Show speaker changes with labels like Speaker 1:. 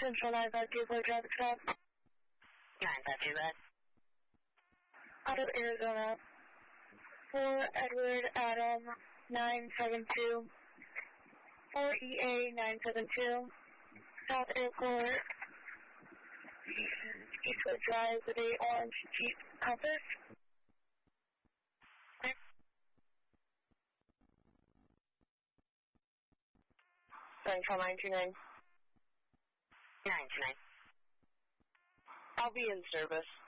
Speaker 1: Central 9524 traffic stop.
Speaker 2: 952, bud.
Speaker 1: Out of Arizona. 4 Edward Adam 972. 4 EA 972. South Airport. Eastwood Drive with a orange Jeep Compass.
Speaker 2: Central 929. 929.
Speaker 3: I'll be in service.